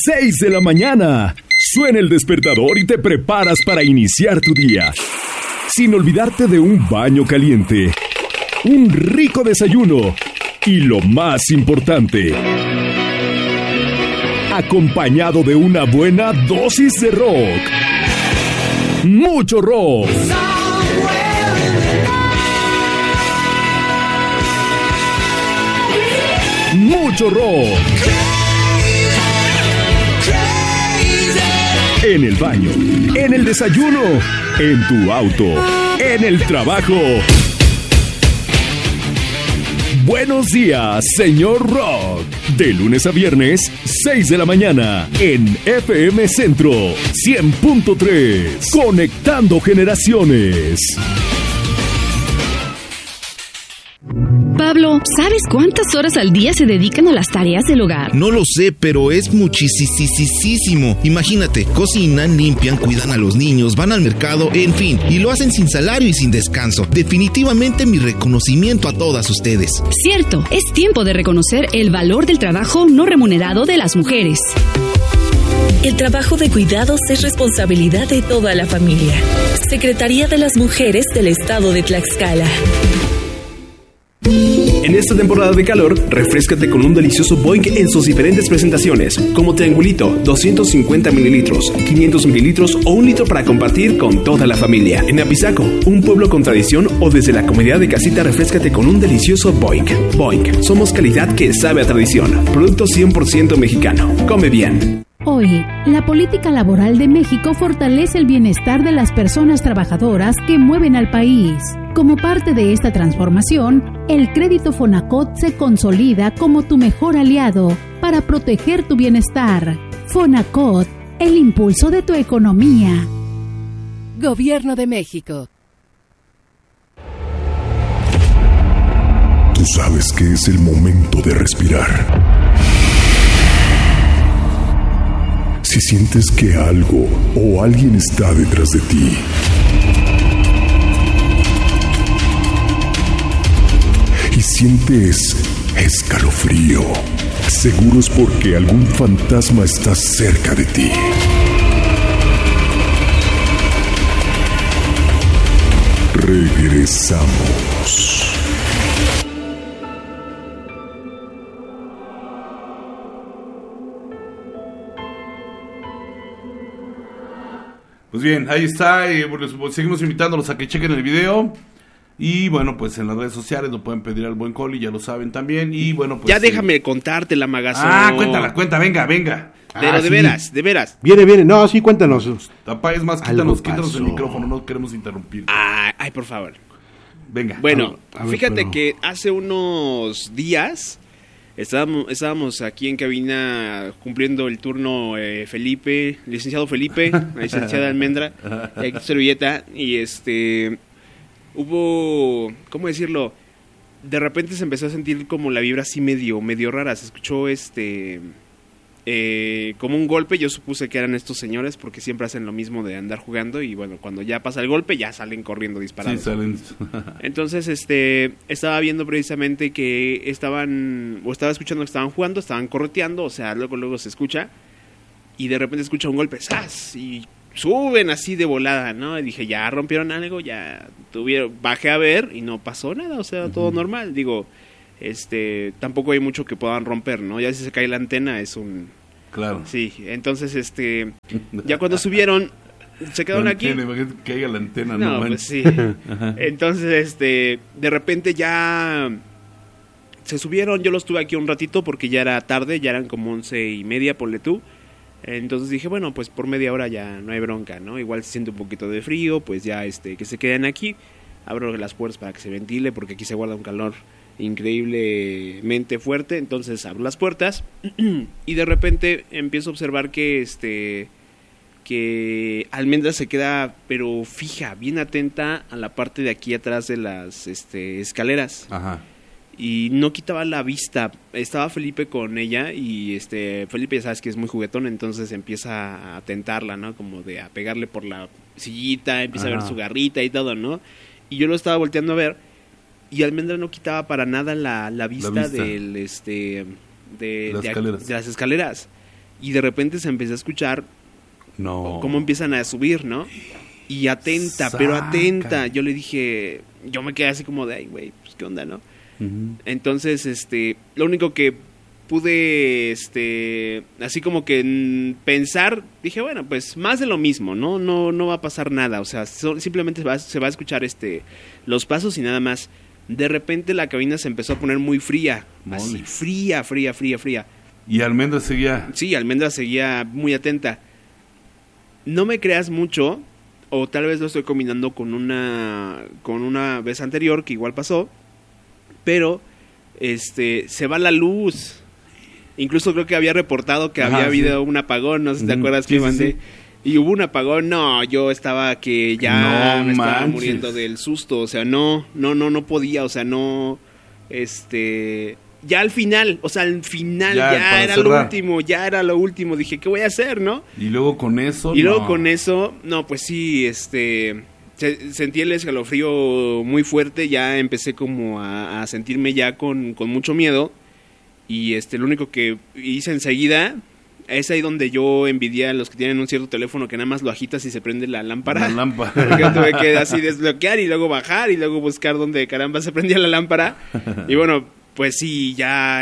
6 de la mañana. Suena el despertador y te preparas para iniciar tu día. Sin olvidarte de un baño caliente, un rico desayuno y lo más importante, acompañado de una buena dosis de rock. Mucho rock. Mucho rock. En el baño, en el desayuno, en tu auto, en el trabajo. Buenos días, señor Rock. De lunes a viernes, 6 de la mañana, en FM Centro 100.3. Conectando generaciones. Pablo, ¿sabes cuántas horas al día se dedican a las tareas del hogar? No lo sé, pero es muchísimo. Imagínate, cocinan, limpian, cuidan a los niños, van al mercado, en fin, y lo hacen sin salario y sin descanso. Definitivamente mi reconocimiento a todas ustedes. Cierto, es tiempo de reconocer el valor del trabajo no remunerado de las mujeres. El trabajo de cuidados es responsabilidad de toda la familia. Secretaría de las Mujeres del Estado de Tlaxcala. En esta temporada de calor, refréscate con un delicioso Boing en sus diferentes presentaciones, como triangulito, 250 mililitros, 500 mililitros o 1 litro para compartir con toda la familia. En Apizaco, un pueblo con tradición, o desde la comodidad de casita, refréscate con un delicioso Boing. Boing, somos calidad que sabe a tradición. Producto 100% mexicano. Come bien. Hoy, la política laboral de México fortalece el bienestar de las personas trabajadoras que mueven al país. Como parte de esta transformación, el crédito Fonacot se consolida como tu mejor aliado para proteger tu bienestar. Fonacot, el impulso de tu economía. Gobierno de México. Tú sabes que es el momento de respirar. Si sientes que algo o alguien está detrás de ti, y sientes escalofrío, seguro es porque algún fantasma está cerca de ti. Regresamos. Pues bien, ahí está, pues seguimos invitándolos a que chequen el video. Y bueno, pues en las redes sociales lo pueden pedir al buen Coli, ya lo saben también. Y bueno, pues. Ya déjame contarte la magazón. Cuenta, venga. Pero de veras. Viene, no, sí, cuéntanos. Tapa, es más, quítanos el micrófono, no queremos interrumpir. Ay, por favor. Venga. Bueno, fíjate que hace unos días estábamos aquí en cabina cumpliendo el turno licenciado Felipe, la licenciada Almendra, y aquí servilleta, y hubo, ¿cómo decirlo? De repente se empezó a sentir como la vibra así medio rara, se escuchó como un golpe. Yo supuse que eran estos señores porque siempre hacen lo mismo de andar jugando, y bueno, cuando ya pasa el golpe ya salen corriendo disparados. Sí, salen. Entonces, estaba viendo precisamente que estaba escuchando que estaban jugando, estaban correteando, o sea, luego se escucha, y de repente escucha un golpe, ¡zas! Y suben así de volada, ¿no? Y dije, ya rompieron algo, bajé a ver y no pasó nada, o sea, todo normal. Digo, tampoco hay mucho que puedan romper, ¿no? Ya si se cae la antena es un... Claro. Sí, entonces, ya cuando subieron, se quedaron aquí. Imagínate que caiga la antena, no, pues sí. Entonces, de repente ya se subieron, yo los tuve aquí un ratito porque ya era tarde, ya eran como 11:30, ponle tú. Entonces dije, bueno, pues por media hora ya no hay bronca, ¿no? Igual se siente un poquito de frío, pues ya que se queden aquí. Abro las puertas para que se ventile porque aquí se guarda un calor increíblemente fuerte. Entonces abro las puertas y de repente empiezo a observar que Almendra se queda pero fija, bien atenta a la parte de aquí atrás de las escaleras. Ajá. Y no quitaba la vista. Estaba Felipe con ella y Felipe ya sabes que es muy juguetón, entonces empieza a tentarla, ¿no? Como de a pegarle por la sillita, empieza a ver su garrita y todo, ¿no? Y yo lo estaba volteando a ver y Almendra no quitaba para nada la vista del de las escaleras. y de repente se empezó a escuchar cómo empiezan a subir, ¿no? Y atenta, pero atenta. Yo le dije, yo me quedé así como de, ay, güey, pues qué onda, ¿no? Entonces, lo único que pude, así como que pensar, dije, bueno, pues más de lo mismo, ¿no? No va a pasar nada, o sea, simplemente se va a escuchar los pasos y nada más. De repente la cabina se empezó a poner muy fría, así, fría. ¿Y Almendra seguía? Sí, Almendra seguía muy atenta. No me creas mucho, o tal vez lo estoy combinando con una vez anterior que igual pasó, pero se va la luz. Incluso creo que había reportado que había habido un apagón, no sé si te acuerdas que mandé. Sí. Y hubo un apagón, yo estaba que ya me estaba muriendo del susto, o sea, no podía, o sea, ya al final ya era lo último, dije, ¿qué voy a hacer, no? Y luego con eso, no, pues sí, sentí el escalofrío muy fuerte, ya empecé como a sentirme ya con mucho miedo, y lo único que hice enseguida es ahí donde yo envidié a los que tienen un cierto teléfono que nada más lo agitas y se prende la lámpara. Porque yo tuve que así desbloquear y luego bajar y luego buscar dónde caramba se prendía la lámpara. Y bueno, pues sí, ya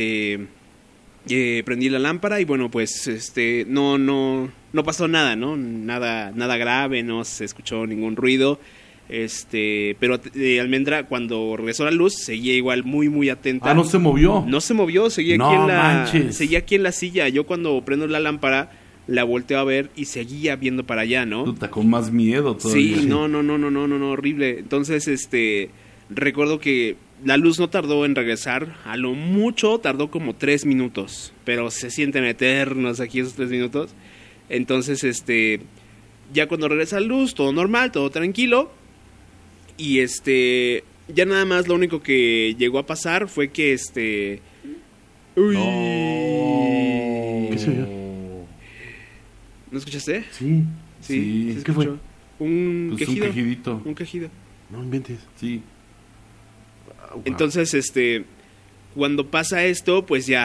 prendí la lámpara y bueno, pues no pasó nada, ¿no? Nada grave, no se escuchó ningún ruido. Pero Almendra, cuando regresó la luz, seguía igual muy atenta. ¿No se movió? No se movió, seguía aquí en la silla. Yo cuando prendo la lámpara, la volteo a ver y seguía viendo para allá, ¿no? Puta, con más miedo todavía. Sí, no, horrible. Entonces, recuerdo que la luz no tardó en regresar, a lo mucho tardó como 3 minutos, pero se sienten eternos aquí esos 3 minutos. Entonces, ya cuando regresa la luz, todo normal, todo tranquilo. Y ya nada más lo único que llegó a pasar fue que uy. ¿Qué se oyó? ¿No escuchaste? Sí. ¿Qué fue? Un quejido. Un quejidito. Un quejido. No inventes. Sí. Wow. Entonces, cuando pasa esto, pues ya,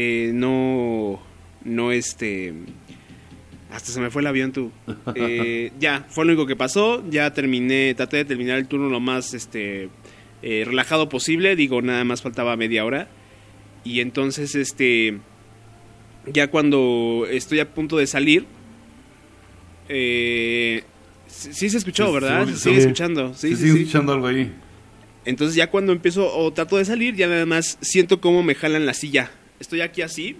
hasta se me fue el avión, tú. Ya, fue lo único que pasó. Ya traté de terminar el turno lo más relajado posible. Digo, nada más faltaba media hora. Y entonces, ya cuando estoy a punto de salir, sí se escuchó, ¿verdad? Se sigue escuchando. Sí, sigue escuchando algo ahí. Entonces ya cuando empiezo o trato de salir, ya nada más siento cómo me jalan la silla. Estoy aquí así.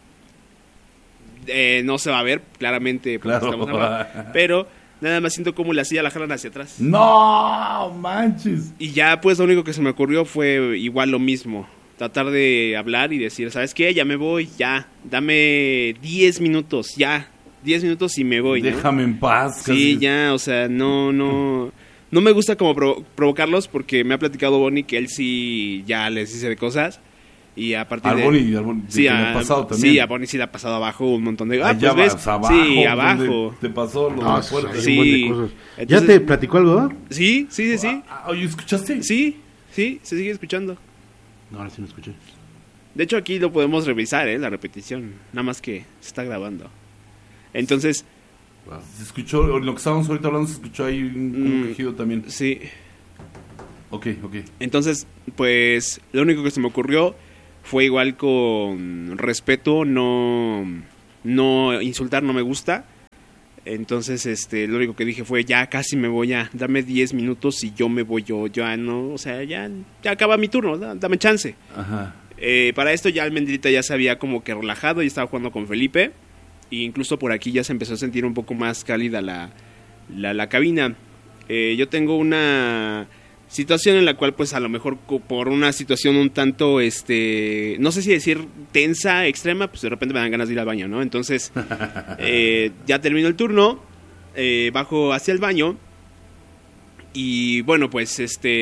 No se va a ver claramente porque estamos hablando, pero nada más siento como la silla la jalan hacia atrás. ¡No manches! Y ya pues lo único que se me ocurrió fue igual lo mismo, tratar de hablar y decir, ¿sabes qué? Ya me voy, ya, dame 10 minutos, ya, 10 minutos y me voy, ¿no? Déjame en paz. Sí, ya, o sea, no me gusta como provocarlos porque me ha platicado Bonnie que él sí ya les dice de cosas. Y a partir sí, a Bonnie sí le ha pasado abajo un montón de... pues ves, abajo, sí, abajo. Te pasó lo más fuerte. Sí. Entonces, ¿ya te platicó algo? Sí. Oye, ¿escuchaste? Sí, se sigue escuchando. No, ahora sí lo escuché. De hecho, aquí lo podemos revisar, la repetición. Nada más que se está grabando. Entonces... Wow. Se escuchó, lo que estábamos ahorita hablando, se escuchó ahí un quejido también. Sí. Ok. Entonces, pues, lo único que se me ocurrió fue igual con respeto, no insultar, no me gusta. Entonces, lo único que dije fue, ya casi me voy, a dame 10 minutos y yo me voy, yo ya no, o sea, ya acaba mi turno, dame chance. Ajá. Para esto ya Almendrita ya se había como que relajado y estaba jugando con Felipe. E incluso por aquí ya se empezó a sentir un poco más cálida la cabina. Yo tengo una situación en la cual pues a lo mejor por una situación un tanto no sé si decir tensa, extrema, pues de repente me dan ganas de ir al baño, ¿no? Entonces ya termino el turno, bajo hacia el baño y bueno pues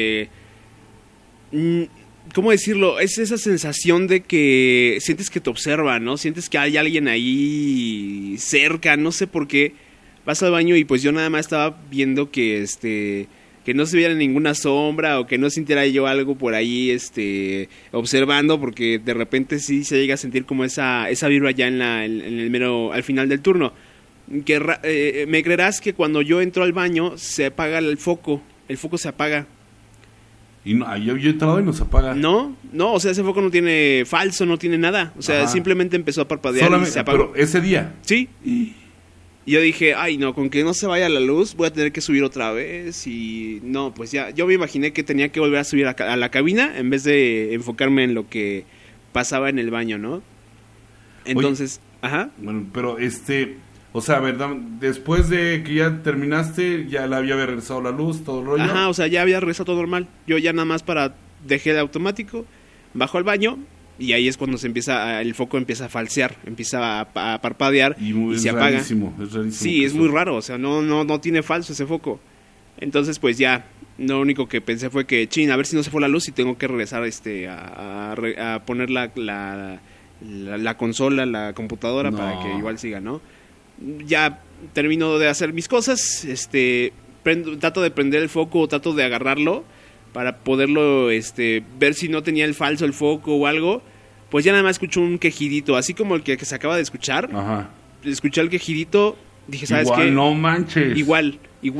¿cómo decirlo? Es esa sensación de que sientes que te observan, ¿no? Sientes que hay alguien ahí cerca, no sé por qué. Vas al baño y pues yo nada más estaba viendo que que no se viera ninguna sombra o que no sintiera yo algo por ahí observando, porque de repente sí se llega a sentir como esa vibra ya en el mero al final del turno. Que me creerás que cuando yo entro al baño se apaga el foco se apaga. Y no, yo he entrado y no se apaga. No, o sea, ese foco no tiene falso, no tiene nada. O sea, simplemente empezó a parpadear y se apagó. Pero ese día. Sí. Y yo dije, ay, no, con que no se vaya la luz, voy a tener que subir otra vez. Y no, pues ya, yo me imaginé que tenía que volver a subir a la cabina en vez de enfocarme en lo que pasaba en el baño, ¿no? Entonces, ajá. Bueno, pero o sea, ¿verdad? Después de que ya terminaste, ya le había regresado la luz, todo el rollo. Ajá, o sea, ya había regresado todo normal. Yo ya nada más dejé de automático, bajo al baño. Y ahí es cuando el foco empieza a falsear, empieza a parpadear y se apaga. Es rarísimo. Sí, es muy raro, o sea, no tiene falso ese foco. Entonces, pues ya, lo único que pensé fue que, a ver si no se fue la luz y tengo que regresar a poner la consola, la computadora para que igual siga, ¿no? Ya termino de hacer mis cosas, trato de prender el foco, trato de agarrarlo para poderlo ver si no tenía el falso el foco o algo. Pues ya nada más escucho un quejidito, así como el que se acaba de escuchar. Ajá. Escuché el quejidito, dije, ¿sabes qué? No manches. Igual.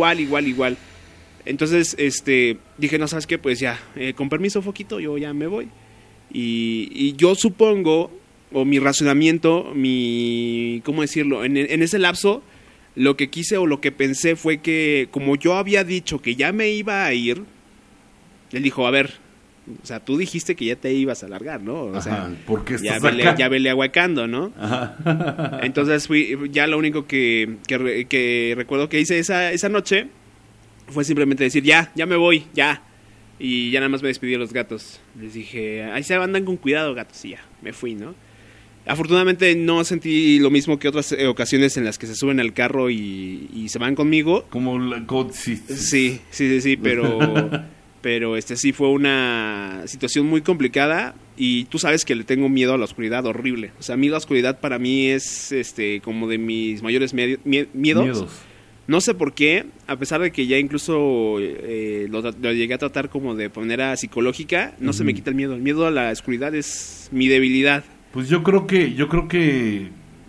Entonces, dije, no, ¿sabes qué? Pues ya, con permiso, foquito, yo ya me voy. Y yo supongo, o mi razonamiento, ¿cómo decirlo? En ese lapso, lo que quise o lo que pensé fue que, como yo había dicho que ya me iba a ir, él dijo, a ver, o sea, tú dijiste que ya te ibas a largar, ¿no? O sea, ¿por qué estás acá? Ya vele aguacando, ¿no? Ajá. Entonces ya lo único que recuerdo que hice esa noche fue simplemente decir, ya me voy, ya. Y ya nada más me despedí de los gatos. Les dije, ahí se andan con cuidado, gatos, y ya, me fui, ¿no? Afortunadamente no sentí lo mismo que otras ocasiones en las que se suben al carro y se van conmigo. Sí, pero sí fue una situación muy complicada y tú sabes que le tengo miedo a la oscuridad, horrible. O sea, a mí la oscuridad para mí es como de mis mayores miedos. No sé por qué, a pesar de que ya incluso lo llegué a tratar como de manera psicológica, no se me quita el miedo. El miedo a la oscuridad es mi debilidad. Pues yo creo que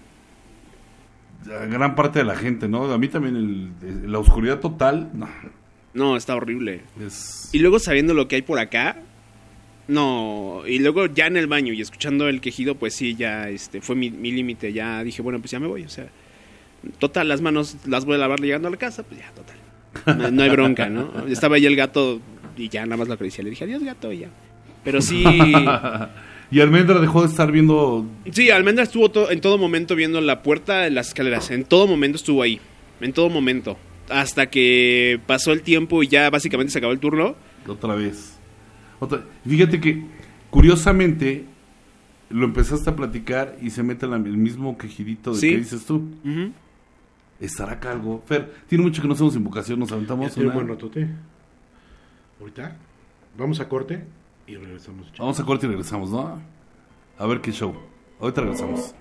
gran parte de la gente, ¿no? A mí también la oscuridad total, no, está horrible. Y luego sabiendo lo que hay por acá, no. Y luego ya en el baño y escuchando el quejido, pues sí, ya fue mi límite. Ya dije, bueno, pues ya me voy. O sea, total, las manos las voy a lavar llegando a la casa, pues ya, total. No hay bronca, ¿no? Estaba ahí el gato y ya nada más lo acaricié. Le dije, adiós, gato, y ya. Pero sí. ¿Y Almendra dejó de estar viendo? Sí, Almendra estuvo en todo momento viendo la puerta de las escaleras. En todo momento estuvo ahí. En todo momento. Hasta que pasó el tiempo y ya básicamente se acabó el turno. Otra vez. Fíjate que, curiosamente, lo empezaste a platicar y se mete el mismo quejidito de que dices tú. Uh-huh. ¿Estará acá algo? Fer, tiene mucho que no hacemos invocación, nos aventamos un buen ratote. Ahorita vamos a corte y regresamos. Vamos a corte y regresamos, ¿no? A ver qué show. Ahorita regresamos.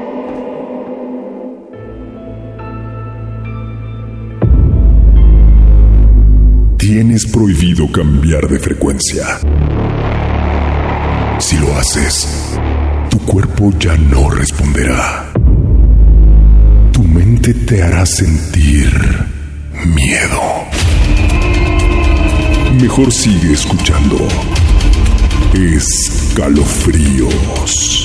Tienes prohibido cambiar de frecuencia. Si lo haces, tu cuerpo ya no responderá. Tu mente te hará sentir miedo. Mejor sigue escuchando Escalofríos.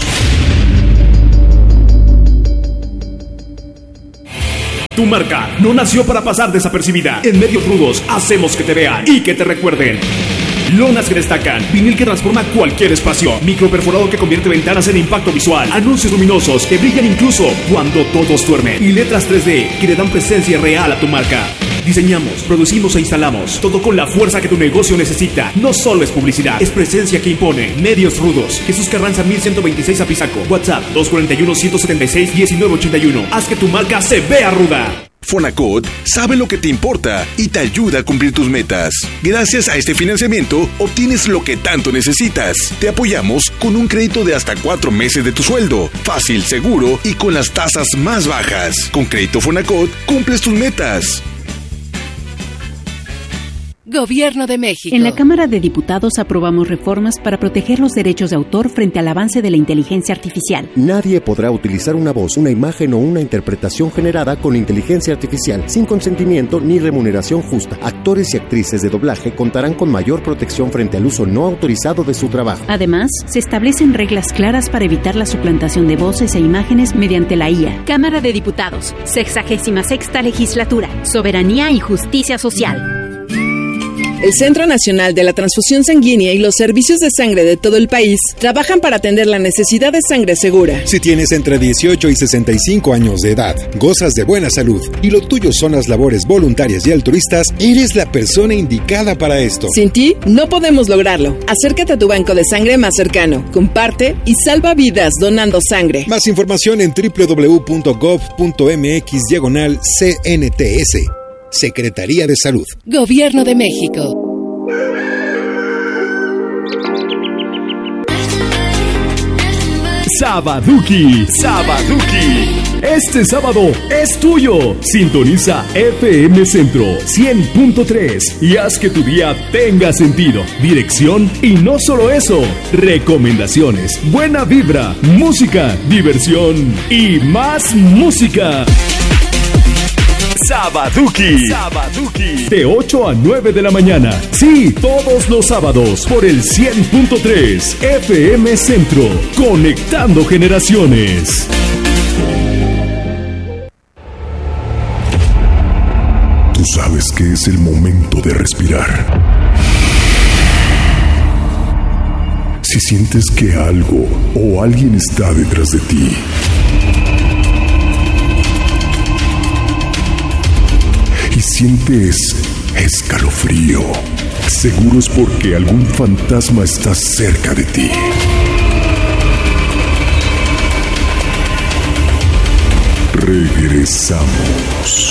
Tu marca no nació para pasar desapercibida. En Medios Rudos hacemos que te vean y que te recuerden. Lonas que destacan, vinil que transforma cualquier espacio, microperforado que convierte ventanas en impacto visual, anuncios luminosos que brillan incluso cuando todos duermen y letras 3D que le dan presencia real a tu marca. Diseñamos, producimos e instalamos, todo con la fuerza que tu negocio necesita. No solo es publicidad, es presencia que impone. Medios Rudos, Jesús Carranza 1126 Apizaco, WhatsApp 241-176-1981. Haz que tu marca se vea ruda. Fonacot sabe lo que te importa y te ayuda a cumplir tus metas. Gracias a este financiamiento, obtienes lo que tanto necesitas. Te apoyamos con un crédito de hasta 4 meses de tu sueldo. Fácil, seguro y con las tasas más bajas. Con Crédito Fonacot, cumples tus metas. Gobierno de México. En la Cámara de Diputados aprobamos reformas para proteger los derechos de autor frente al avance de la inteligencia artificial. Nadie podrá utilizar una voz, una imagen o una interpretación generada con inteligencia artificial sin consentimiento ni remuneración justa. Actores y actrices de doblaje contarán con mayor protección frente al uso no autorizado de su trabajo. Además, se establecen reglas claras para evitar la suplantación de voces e imágenes mediante la IA. Cámara de Diputados, 66ª Legislatura, Soberanía y Justicia Social. El Centro Nacional de la Transfusión Sanguínea y los servicios de sangre de todo el país trabajan para atender la necesidad de sangre segura. Si tienes entre 18 y 65 años de edad, gozas de buena salud y lo tuyo son las labores voluntarias y altruistas, eres la persona indicada para esto. Sin ti, no podemos lograrlo. Acércate a tu banco de sangre más cercano, comparte y salva vidas donando sangre. Más información en www.gov.mx/CNTS. Secretaría de Salud. Gobierno de México. Sabaduki. Este sábado es tuyo. Sintoniza FM Centro 100.3 y haz que tu día tenga sentido, dirección y no solo eso, recomendaciones, buena vibra, música, diversión y más música. Sabaduki. De 8 a 9 de la mañana. Sí, todos los sábados por el 100.3 FM Centro. Conectando generaciones. Tú sabes que es el momento de respirar. Si sientes que algo o alguien está detrás de ti, y sientes escalofrío, seguro es porque algún fantasma está cerca de ti. Regresamos.